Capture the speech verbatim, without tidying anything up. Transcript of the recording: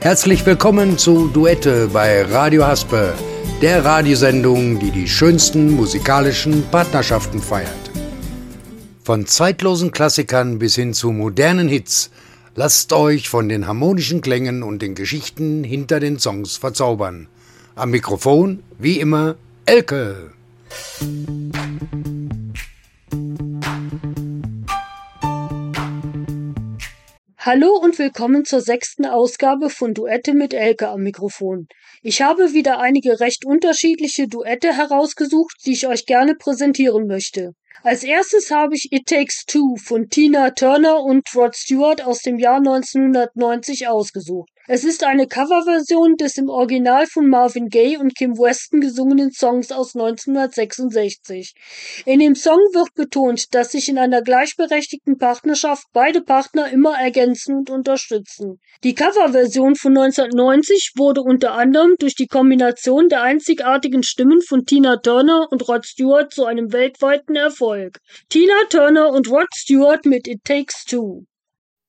Herzlich willkommen zu Duette bei Radio Haspe, der Radiosendung, die die schönsten musikalischen Partnerschaften feiert. Von zeitlosen Klassikern bis hin zu modernen Hits, lasst euch von den harmonischen Klängen und den Geschichten hinter den Songs verzaubern. Am Mikrofon, wie immer, Elke. Hallo und willkommen zur sechsten Ausgabe von Duette mit Elke am Mikrofon. Ich habe wieder einige recht unterschiedliche Duette herausgesucht, die ich euch gerne präsentieren möchte. Als erstes habe ich It Takes Two von Tina Turner und Rod Stewart aus dem Jahr neunzehnhundertneunzig ausgesucht. Es ist eine Coverversion des im Original von Marvin Gaye und Kim Weston gesungenen Songs aus neunzehnhundertsechsundsechzig. In dem Song wird betont, dass sich in einer gleichberechtigten Partnerschaft beide Partner immer ergänzen und unterstützen. Die Coverversion von neunzehnhundertneunzig wurde unter anderem durch die Kombination der einzigartigen Stimmen von Tina Turner und Rod Stewart zu einem weltweiten Erfolg. Tina Turner und Rod Stewart mit It Takes Two.